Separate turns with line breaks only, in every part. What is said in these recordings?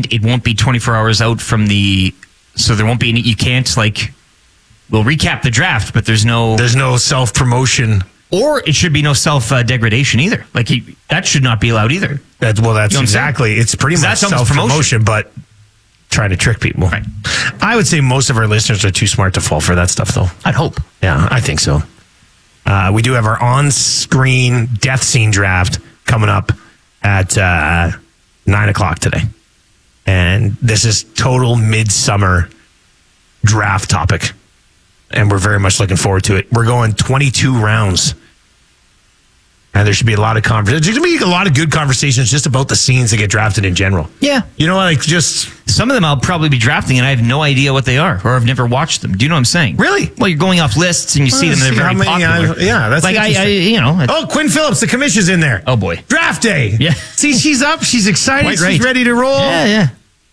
and it won't be 24 hours out from so there won't be any, you can't we'll recap the draft, but there's no
self-promotion.
Or it should be no self-degradation either. That should not be allowed either.
That's exactly. It's pretty much self-promotion, but trying to trick people.
Right.
I would say most of our listeners are too smart to fall for that stuff, though.
I'd hope.
Yeah, I think so. We do have our on-screen death scene draft coming up at 9 o'clock today. And this is total midsummer draft topic. And we're very much looking forward to it. We're going 22 rounds. And there should be a lot of conversations. There's going to be a lot of good conversations just about the scenes that get drafted in general.
Yeah.
Just...
Some of them I'll probably be drafting and I have no idea what they are or I've never watched them. Do you know what I'm saying?
Really?
Well, you're going off lists and you see them and they're very popular.
That's
interesting.
Quinn Phillips, the commission's in there.
Oh, boy.
Draft day.
Yeah.
See, she's up. She's excited.
Quite right.
She's ready to roll.
Yeah.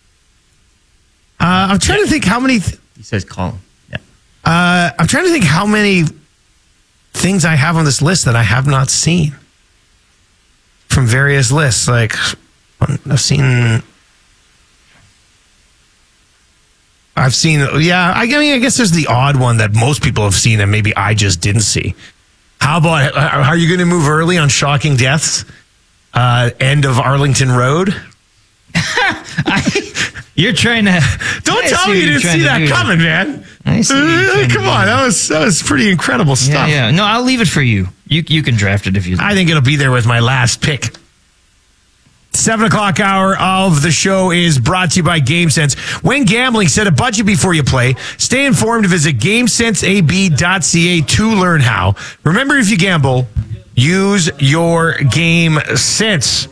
I'm trying to think how many...
He says call him. Yeah.
I'm trying to think how many things I have on this list that I have not seen from various lists. I've seen, I guess there's the odd one that most people have seen and maybe I just didn't see. How about, are you going to move early on Shocking Deaths? End of Arlington Road?
You're trying to...
Don't tell me you didn't see that coming, man.
I see.
Come on, that was pretty incredible stuff.
Yeah. No, I'll leave it for you. You can draft it if you...
I think it'll be there with my last pick. 7 o'clock hour of the show is brought to you by GameSense. When gambling, set a budget before you play. Stay informed. Visit GameSenseAB.ca to learn how. Remember, if you gamble, use your GameSense.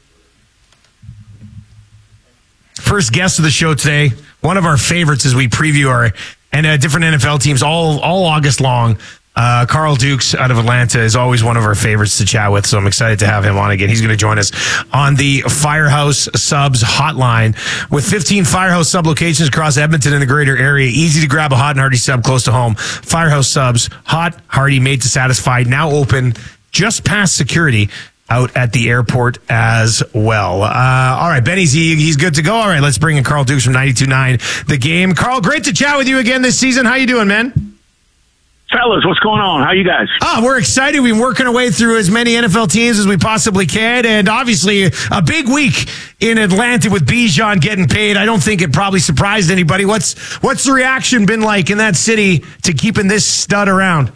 First guest of the show today, one of our favorites as we preview our different NFL teams all August long. Carl Dukes out of Atlanta is always one of our favorites to chat with, so I'm excited to have him on again. He's going to join us on the Firehouse Subs hotline. With 15 Firehouse Sub locations across Edmonton and the greater area, easy to grab a hot and hearty sub close to home. Firehouse Subs, hot, hearty, made to satisfy, now open just past security out at the airport as well. All right, Benny's he's good to go. All right, let's bring in Carl Dukes from 92.9 The Game. Carl, great to chat with you again this season. How you doing, man?
Fellas, what's going on? How you guys?
We're excited. We've been working our way through as many NFL teams as we possibly can, and obviously a big week in Atlanta with Bijan getting paid. I don't think it probably surprised anybody. What's the reaction been like in that city to keeping this stud around?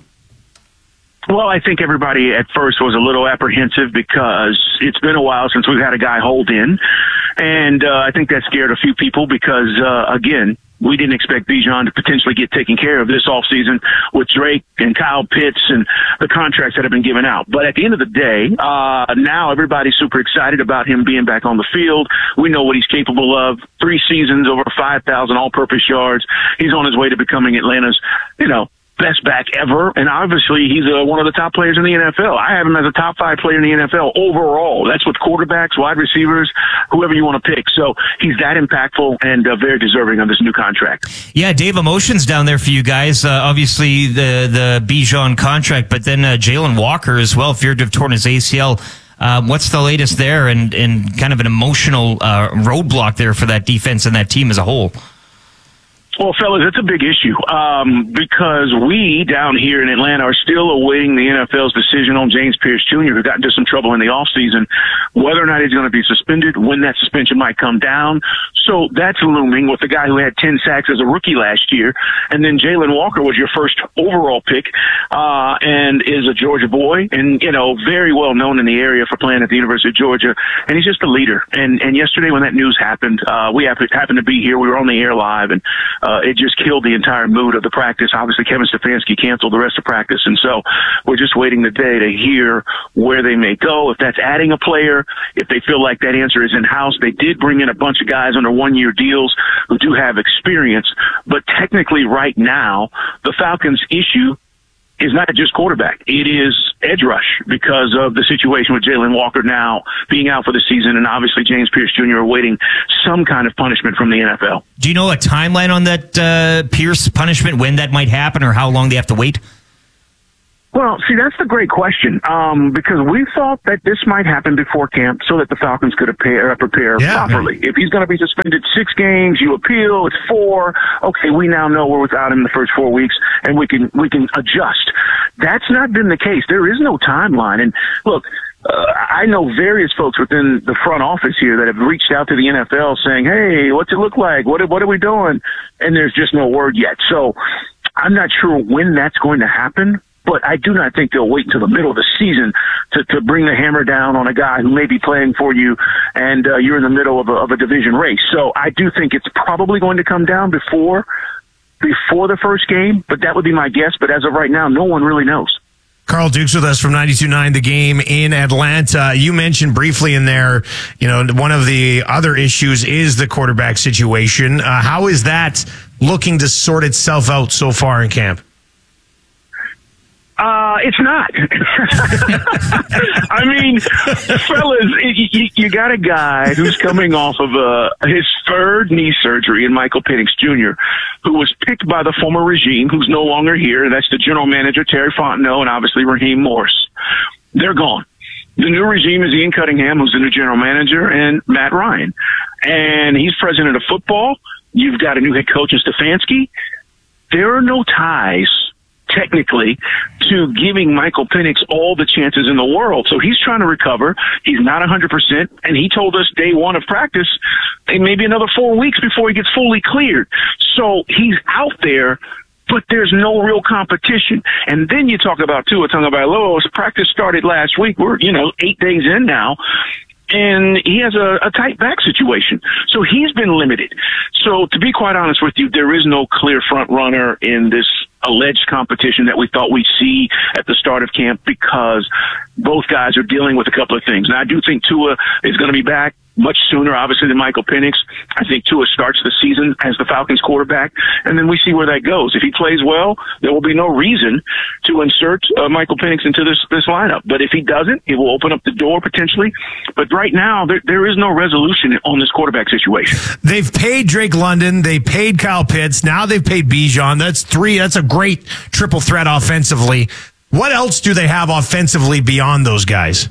Well, I think everybody at first was a little apprehensive because it's been a while since we've had a guy hold in, and I think that scared a few people because, again, we didn't expect Bijan to potentially get taken care of this offseason with Drake and Kyle Pitts and the contracts that have been given out. But at the end of the day, now everybody's super excited about him being back on the field. We know what he's capable of. 3 seasons, over 5,000 all-purpose yards. He's on his way to becoming Atlanta's, best back ever. And obviously, he's one of the top players in the NFL. I have him as a top 5 player in the NFL overall. That's with quarterbacks, wide receivers, whoever you want to pick. So he's that impactful and very deserving of this new contract.
Yeah, Dave, emotions down there for you guys. Obviously, the Bijan contract, but then Jalen Walker as well, feared to have torn his ACL. What's the latest there and kind of an emotional roadblock there for that defense and that team as a whole?
Well, fellas, it's a big issue because we down here in Atlanta are still awaiting the NFL's decision on James Pierce Jr., who got into some trouble in the offseason, whether or not he's going to be suspended, when that suspension might come down. So that's looming with the guy who had 10 sacks as a rookie last year. And then Jalen Walker was your first overall pick and is a Georgia boy and, very well known in the area for playing at the University of Georgia. And he's just a leader. And yesterday when that news happened, we happened to be here. We were on the air live, and it just killed the entire mood of the practice. Obviously, Kevin Stefanski canceled the rest of practice, and so we're just waiting the day to hear where they may go. If that's adding a player, if they feel like that answer is in-house. They did bring in a bunch of guys under one-year deals who do have experience, but technically right now, the Falcons' issue is not just quarterback. It is edge rush because of the situation with Jalen Walker now being out for the season, and obviously James Pierce Jr. awaiting some kind of punishment from the NFL.
Do you know a timeline on that Pierce punishment, when that might happen or how long they have to wait?
Well, see, that's the great question, because we thought that this might happen before camp so that the Falcons could prepare properly. If he's going to be suspended 6 games, you appeal, it's 4. Okay, we now know we're without him the first 4 weeks, and we can adjust. That's not been the case. There is no timeline. And look, I know various folks within the front office here that have reached out to the NFL saying, hey, what's it look like? What are we doing? And there's just no word yet. So I'm not sure when that's going to happen. But I do not think they'll wait until the middle of the season to bring the hammer down on a guy who may be playing for you and you're in the middle of a division race. So I do think it's probably going to come down before the first game, but that would be my guess. But as of right now, no one really knows.
Carl Dukes with us from 92.9 The Game in Atlanta. You mentioned briefly in there, one of the other issues is the quarterback situation. How is that looking to sort itself out so far in camp?
It's not. I mean, fellas, you got a guy who's coming off of his 3rd knee surgery in Michael Penix Jr., who was picked by the former regime, who's no longer here. That's the general manager, Terry Fontenot, and obviously Raheem Morris. They're gone. The new regime is Ian Cunningham, who's the new general manager, and Matt Ryan. And he's president of football. You've got a new head coach in Stefanski. There are no ties, technically, to giving Michael Penix all the chances in the world. So he's trying to recover. He's not 100%, and he told us day 1 of practice, and maybe another 4 weeks before he gets fully cleared. So he's out there, but there's no real competition. And then you talk about Tua Tagovailoa. Practice started last week. We're 8 days in now. And he has a tight back situation. So he's been limited. So to be quite honest with you, there is no clear front runner in this alleged competition that we thought we'd see at the start of camp, because both guys are dealing with a couple of things. Now, I do think Tua is going to be back much sooner, obviously, than Michael Penix. I think Tua starts the season as the Falcons quarterback, and then we see where that goes. If he plays well, there will be no reason to insert Michael Penix into this lineup. But if he doesn't, it will open up the door potentially. But right now, there is no resolution on this quarterback situation.
They've paid Drake London. They paid Kyle Pitts. Now they've paid Bijan. That's 3. That's a great triple threat offensively. What else do they have offensively beyond those guys?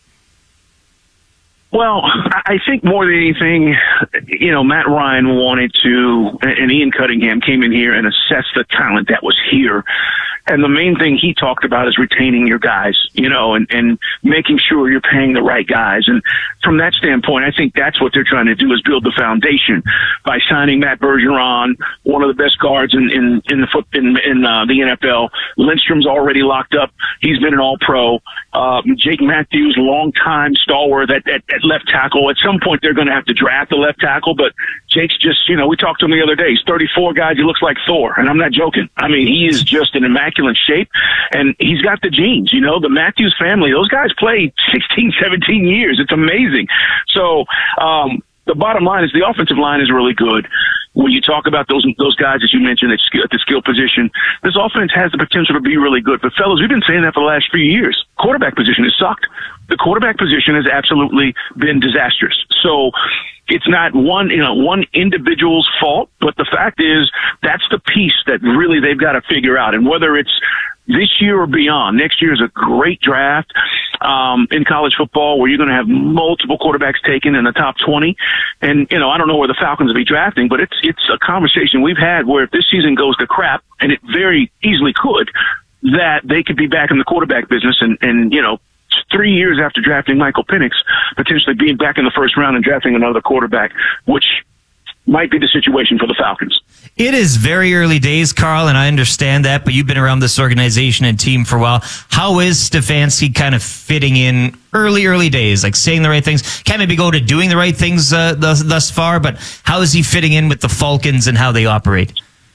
Well, I think more than anything, Matt Ryan wanted to, and Ian Cunningham came in here and assessed the talent that was here. And the main thing he talked about is retaining your guys, and making sure you're paying the right guys. And from that standpoint, I think that's what they're trying to do, is build the foundation by signing Matt Bergeron, one of the best guards in the NFL. Lindstrom's already locked up. He's been an all-pro. Jake Matthews, longtime stalwart at left tackle. At some point, they're going to have to draft a left tackle, but Jake's just, we talked to him the other day. He's 34, guys. He looks like Thor, and I'm not joking. I mean, he is just an immaculate shape, and he's got the genes. The Matthews family, those guys played 16, 17 years. It's amazing. So the bottom line is the offensive line is really good. When you talk about those guys that you mentioned at the skill position, this offense has the potential to be really good. But, fellas, we've been saying that for the last few years. Quarterback position has sucked. The quarterback position has absolutely been disastrous. So it's not one individual's fault, but the fact is that's the piece that really they've got to figure out. And whether it's this year or beyond, next year is a great draft in college football where you're going to have multiple quarterbacks taken in the top 20. And, I don't know where the Falcons will be drafting, but it's a conversation we've had where if this season goes to crap, and it very easily could, that they could be back in the quarterback business and 3 years after drafting Michael Penix, potentially being back in the first round and drafting another quarterback, which might be the situation for the Falcons.
It is very early days, Carl, and I understand that, but you've been around this organization and team for a while. How is Stefanski kind of fitting in early days, like saying the right things? Can't maybe go to doing the right things thus far, but how is he fitting in with the Falcons and how they operate?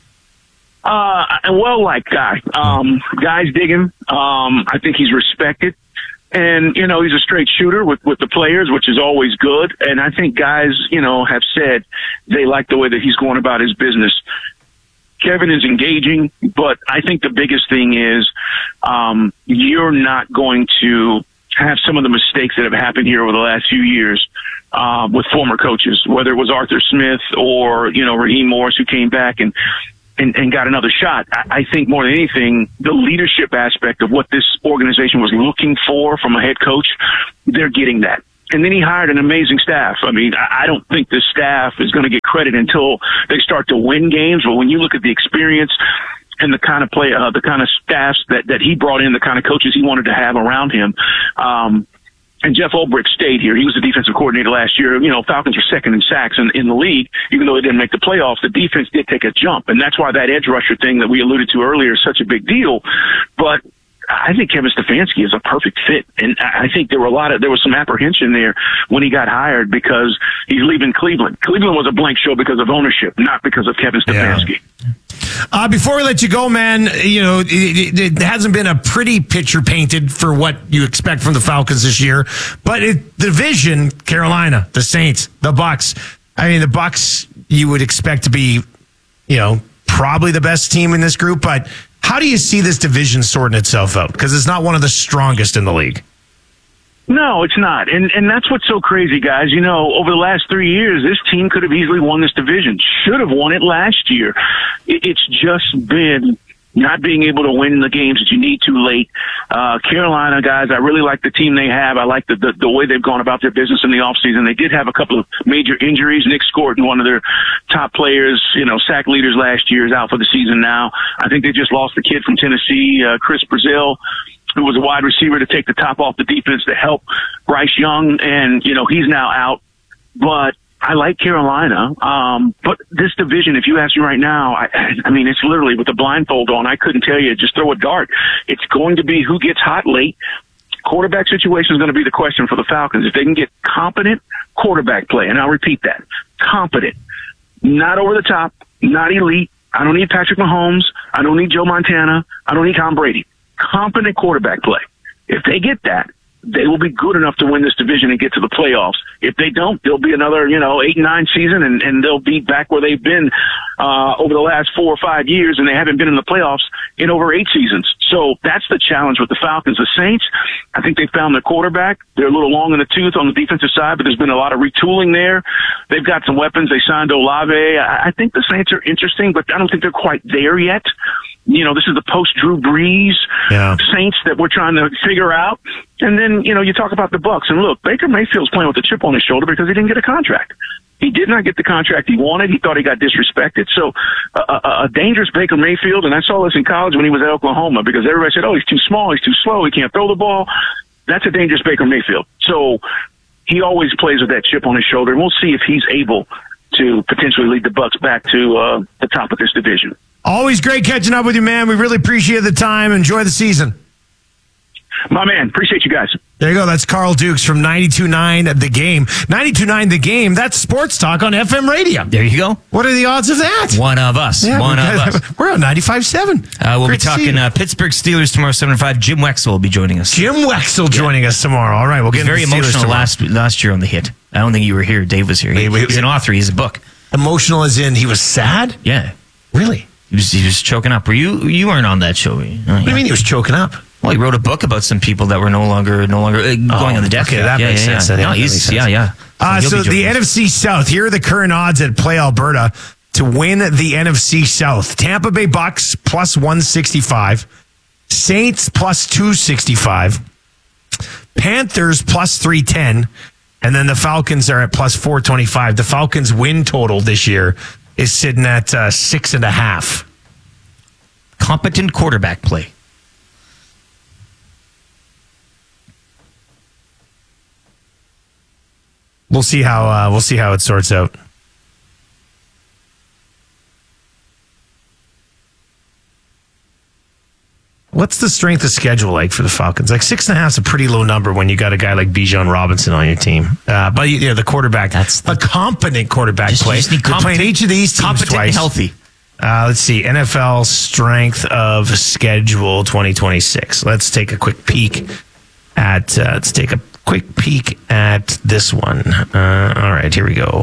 A well-liked guy. Guys dig him. I think he's respected. And, he's a straight shooter with the players, which is always good. And I think guys, have said they like the way that he's going about his business. Kevin is engaging, but I think the biggest thing is you're not going to have some of the mistakes that have happened here over the last few years with former coaches, whether it was Arthur Smith or, Raheem Morris, who came back and and got another shot. I think more than anything, the leadership aspect of what this organization was looking for from a head coach, they're getting that. And then he hired an amazing staff. I mean, I don't think this staff is going to get credit until they start to win games. But when you look at the experience and the kind of play, the kind of staffs that he brought in, the kind of coaches he wanted to have around him, and Jeff Ulbrich stayed here. He was the defensive coordinator last year. You know, Falcons are second in sacks in the league. Even though they didn't make the playoffs, the defense did take a jump. And that's why that edge rusher thing that we alluded to earlier is such a big deal. But I think Kevin Stefanski is a perfect fit. And I think there was some apprehension there when he got hired because he's leaving Cleveland. Cleveland was a blank show because of ownership, not because of Kevin Stefanski.
Yeah. Before we let you go, man, you know, it hasn't been a pretty picture painted for what you expect from the Falcons this year, but the division, Carolina, the Saints, the Bucks. I mean, the Bucks you would expect to be, you know, probably the best team in this group, but how do you see this division sorting itself out? Because it's not one of the strongest in the league.
No, it's not. And that's what's so crazy, guys. You know, over the last 3 years, this team could have easily won this division. Should have won it last year. It's just been not being able to win the games that you need to late. Carolina, guys, I really like the team they have. I like the way they've gone about their business in the offseason. They did have a couple of major injuries. Nick Scorton, one of their top players, you know, sack leaders last year, is out for the season now. I think they just lost the kid from Tennessee, Chris Brazil, who was a wide receiver to take the top off the defense to help Bryce Young, and, you know, he's now out. But I like Carolina. But this division, if you ask me right now, I mean, it's literally with the blindfold on. I couldn't tell you. Just throw a dart. It's going to be who gets hot late. Quarterback situation is going to be the question for the Falcons. If they can get competent quarterback play, and I'll repeat that, competent, not over the top, not elite. I don't need Patrick Mahomes. I don't need Joe Montana. I don't need Tom Brady. Competent quarterback play. If they get that, they will be good enough to win this division and get to the playoffs. If they don't, there'll be another, 8-9 season, and they'll be back where they've been over the last 4 or 5 years, and they haven't been in the playoffs in over 8 seasons. So that's the challenge with the Falcons. The Saints, I think they found their quarterback. They're a little long in the tooth on the defensive side, but there's been a lot of retooling there. They've got some weapons. They signed Olave. I think the Saints are interesting, but I don't think they're quite there yet. You know, this is the post-Drew Brees Saints that we're trying to figure out. And then, you talk about the Bucks. And look, Baker Mayfield's playing with a chip on his shoulder because he didn't get a contract. He did not get the contract he wanted. He thought he got disrespected. So a dangerous Baker Mayfield, and I saw this in college when he was at Oklahoma, because everybody said, oh, he's too small, he's too slow, he can't throw the ball. That's a dangerous Baker Mayfield. So he always plays with that chip on his shoulder, and we'll see if he's able to potentially lead the Bucks back to the top of this division.
Always great catching up with you, man. We really appreciate the time. Enjoy the season.
My man, appreciate you guys.
There you go. That's Carl Dukes from 92.9 The Game. 92.9 The Game, that's sports talk on FM radio.
There you go.
What are the odds of that?
One of us.
Yeah,
One of us.
We're on 95.7.
We'll be talking Pittsburgh Steelers tomorrow, 7:05. Jim Wexel will be joining us.
Jim Wexel joining us tomorrow. All right, we'll get
very
into the Steelers
emotional
tomorrow.
last year on the hit. I don't think you were here. Dave was here. He's an author. He has a book.
Emotional as in he was sad?
Yeah.
Really?
He was choking up. You weren't on that show.
What do you mean he was choking up?
Well, he wrote a book about some people that were no longer going on the death.
Okay, that makes sense. So the NFC South, here are the current odds at Play Alberta to win the NFC South. Tampa Bay Bucks plus 165. Saints plus 265. Panthers plus 310. And then the Falcons are at plus 425. The Falcons' win total this year is sitting at 6.5.
Competent quarterback play.
We'll see how it sorts out. What's the strength of schedule like for the Falcons? Like 6.5 is a pretty low number when you got a guy like Bijan Robinson on your team. But the quarterback, that's a competent quarterback play. They're playing each of these teams twice.
And healthy.
Let's see, NFL strength of schedule 2026. Let's take a quick peek at this one. All right, here we go.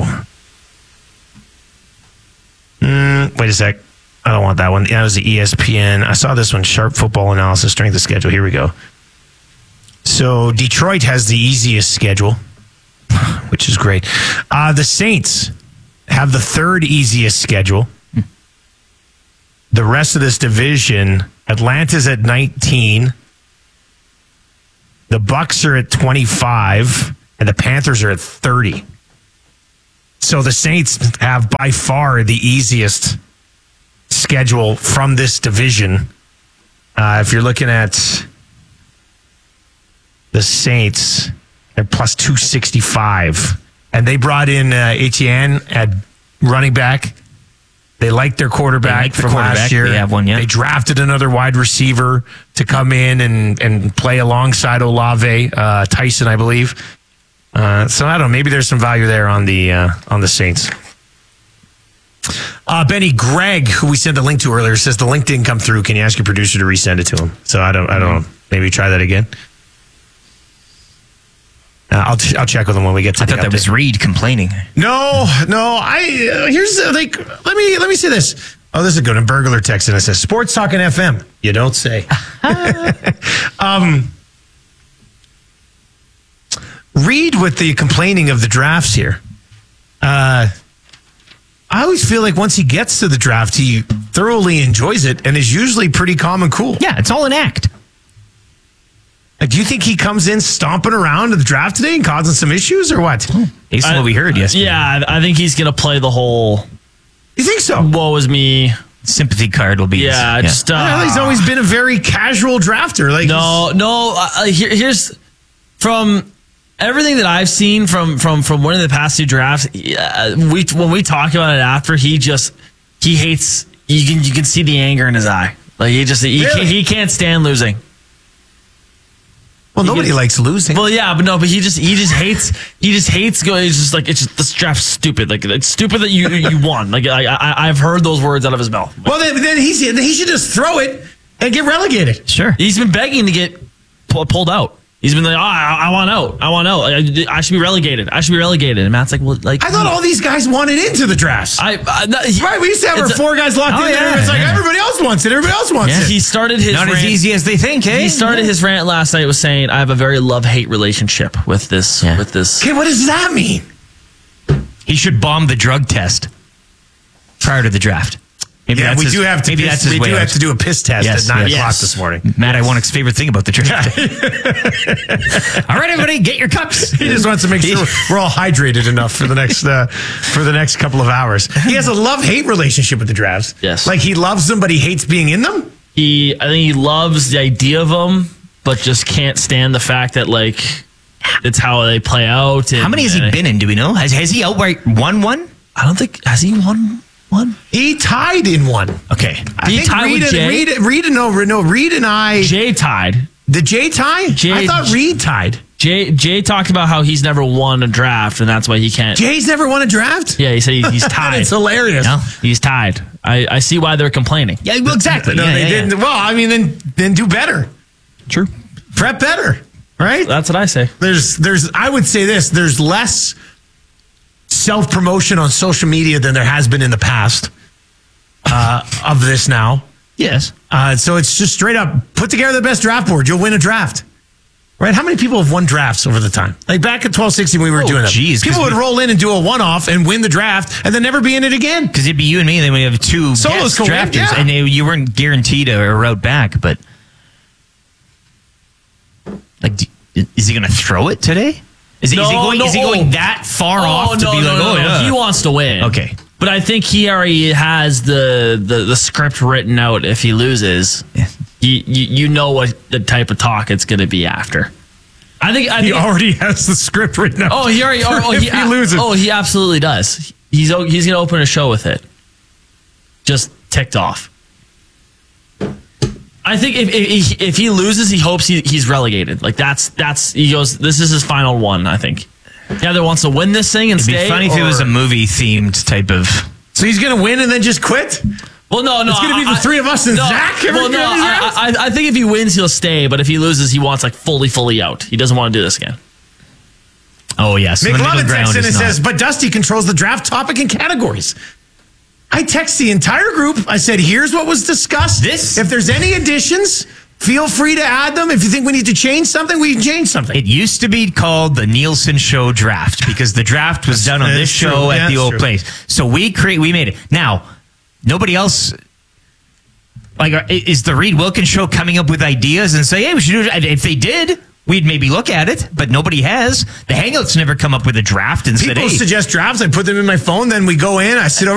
Wait a sec. I don't want that one. That was the ESPN. I saw this one, Sharp Football Analysis, strength of schedule. Here we go. So Detroit has the easiest schedule, which is great. The Saints have the third easiest schedule. the rest of this division, Atlanta's at 19. The Bucks are at 25, and the Panthers are at 30. So the Saints have by far the easiest schedule from this division. If you're looking at the Saints, they're plus 265. And they brought in Etienne at running back. They like their quarterback from last year.
They have one, yeah.
They drafted another wide receiver to come in and play alongside Olave, Tyson, I believe. So I don't know. Maybe there's some value there on the Saints. Benny Gregg, who we sent the link to earlier, says the link didn't come through. Can you ask your producer to resend it to him? So I don't know. Maybe try that again. I'll check with him when we get to.
I thought that was Reed complaining.
No. Here's like let me say this. Oh, this is good. A burglar text and it says Sports Talking FM. You don't say. Reed with the complaining of the drafts here. I always feel like once he gets to the draft, he thoroughly enjoys it and is usually pretty calm and cool.
Yeah, it's all an act.
Do you think he comes in stomping around at the draft today and causing some issues or what?
Based on what we heard yesterday.
Yeah, I think he's going to play the whole
You think so?
woe is me.
Sympathy card will be.
Yeah, just.
He's always been a very casual drafter. Like
Here's from everything that I've seen from one of the past two drafts. When we talk about it after, he hates. You can see the anger in his eye. Like he can't stand losing.
Well, nobody likes losing.
Well, yeah, but he just hates going. It's just like this draft's stupid. Like it's stupid that you won. Like I've heard those words out of his mouth.
Well, then he should just throw it and get relegated.
Sure.
He's been begging to get pulled out. He's been like, I want out. I should be relegated. And Matt's like, well, like
I thought all these guys wanted into the drafts. Right, we used to have our four guys locked in there. It's like everybody else wants it. Everybody else wants it.
He started his
not
rant,
as easy as they think. Hey,
he started his rant last night was saying, I have a very love-hate relationship with this.
Yeah.
With this.
Okay, what does that mean?
he should bomb the drug test prior to the draft. Maybe
we do have to do a piss test at 9 o'clock this morning.
Matt Iwanik's favorite thing about the draft. All right, everybody, get your cups.
He just wants to make sure we're all hydrated enough for the next couple of hours. He has a love-hate relationship with the drafts.
Yes.
Like he loves them, but he hates being in them?
I think he loves the idea of them, but just can't stand the fact that like it's how they play out. And,
how many has he been in? Do we know? Has he outright won one?
I don't think has he won one.
He tied in one.
Okay,
He tied with Jay?
Reed and I.
Jay tied.
Did Jay tie? I thought Reed tied.
Jay talked about how he's never won a draft, and that's why he can't.
Jay's never won a draft?
Yeah, he said he's tied.
It's hilarious.
No?
He's tied. I see why they're complaining.
Yeah, well, exactly.
No, they didn't. Well, I mean, then do better.
True.
Prep better, right?
That's what I say.
There's. I would say this. There's less self-promotion on social media than there has been in the past of this now.
Yes.
So it's just straight up put together the best draft board. You'll win a draft. Right? How many people have won drafts over the time? Like back at 1260 when we were doing that.
Geez,
people would roll in and do a one-off and win the draft and then never be in it again.
Because it'd be you and me, and then we have two
Solos
guest drafters,
yeah.
and you weren't guaranteed a route back. But like, is he going to throw it today? Is he going that far off to be like,
he wants to win.
Okay.
But I think he already has the script written out. If he loses, you know what the type of talk it's going to be after. I think
he already has the script written out.
Oh, he already.
He loses.
Oh, he absolutely does. He's going to open a show with it. Just ticked off. I think if he loses, he hopes he's relegated. Like that's he goes. This is his final one. I think. He either wants to win this thing and
It'd
stay.
be funny if it was a movie themed type of.
So he's going to win and then just quit?
Well, no.
It's going to be the three of us and Zach.
Well, no. I think if he wins, he'll stay. But if he loses, he wants like fully out. He doesn't want to do this again.
Oh yes.
McLovin texts in and says, "But Dusty controls the draft topic and categories." I text the entire group. I said, "Here's what was discussed. If there's any additions, feel free to add them. If you think we need to change something, we can change something."
It used to be called the Nielsen Show Draft because the draft was done on this show at the old place. So we made it. Now, nobody else Like, is the Reed Wilkins show coming up with ideas and say, hey, we should do it? If they did, we'd maybe look at it, but nobody has. The Hangouts never come up with a draft and said,
People
hey.
suggest drafts. I put them in my phone. Then we go in. I sit over.